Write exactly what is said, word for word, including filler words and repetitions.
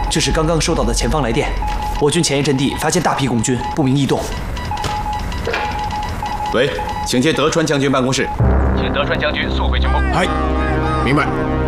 这是刚刚收到的前方来电，我军前沿阵地发现大批共军，不明异动。 喂，请接德川将军办公室。 请德川将军速回军部。 嗨，明白。